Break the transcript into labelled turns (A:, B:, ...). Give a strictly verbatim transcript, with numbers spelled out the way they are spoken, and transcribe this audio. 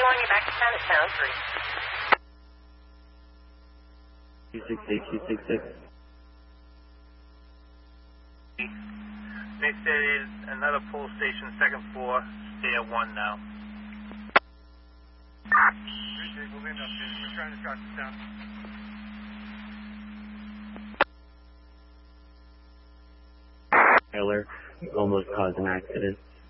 A: calling you back to Chinatown, three.
B: two six eight two six six.
C: They said it's another pole station, second floor, stay at one now. We're trying to track this down.
B: Trailer almost caused an accident.